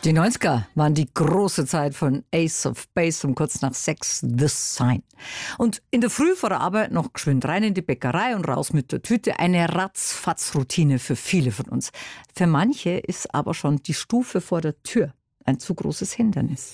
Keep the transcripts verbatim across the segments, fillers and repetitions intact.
Die neunziger waren die große Zeit von Ace of Base um kurz nach sechs The Sign. Und in der Früh vor der Arbeit noch geschwind rein in die Bäckerei und raus mit der Tüte. Eine Ratzfatz-Routine für viele von uns. Für manche ist aber schon die Stufe vor der Tür ein zu großes Hindernis.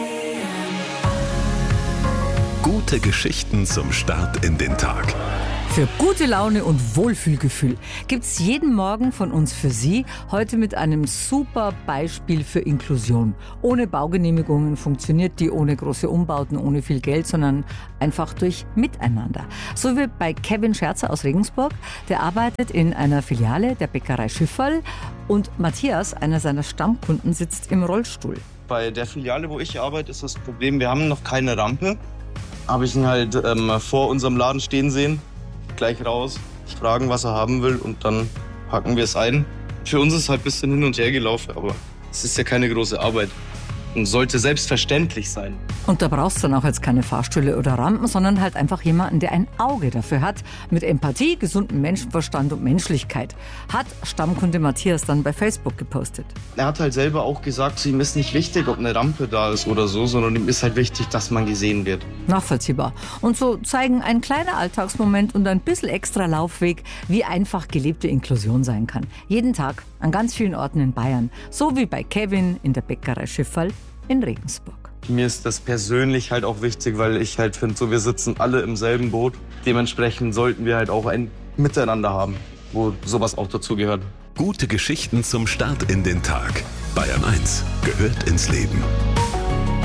Gute Geschichten zum Start in den Tag. Für gute Laune und Wohlfühlgefühl gibt's jeden Morgen von uns für Sie heute mit einem super Beispiel für Inklusion. Ohne Baugenehmigungen funktioniert die, ohne große Umbauten, ohne viel Geld, sondern einfach durch Miteinander. So wie bei Kevin Scherzer aus Regensburg, der arbeitet in einer Filiale der Bäckerei Schifferl, und Matthias, einer seiner Stammkunden, sitzt im Rollstuhl. Bei der Filiale, wo ich arbeite, ist das Problem, wir haben noch keine Rampe. Habe ich ihn halt ähm, vor unserem Laden stehen sehen. Gleich raus, fragen, was er haben will, und dann packen wir es ein. Für uns ist es halt ein bisschen hin und her gelaufen, aber es ist ja keine große Arbeit und sollte selbstverständlich sein. Und da brauchst du dann auch jetzt keine Fahrstühle oder Rampen, sondern halt einfach jemanden, der ein Auge dafür hat, mit Empathie, gesundem Menschenverstand und Menschlichkeit. Hat Stammkunde Matthias dann bei Facebook gepostet. Er hat halt selber auch gesagt, zu ihm ist nicht wichtig, ob eine Rampe da ist oder so, sondern ihm ist halt wichtig, dass man gesehen wird. Nachvollziehbar. Und so zeigen ein kleiner Alltagsmoment und ein bisschen extra Laufweg, wie einfach gelebte Inklusion sein kann. Jeden Tag an ganz vielen Orten in Bayern. So wie bei Kevin in der Bäckerei Schifferl in Regensburg. Mir ist das persönlich halt auch wichtig, weil ich halt finde, so wir sitzen alle im selben Boot. Dementsprechend sollten wir halt auch ein Miteinander haben, wo sowas auch dazu gehört. Gute Geschichten zum Start in den Tag. Bayern eins gehört ins Leben.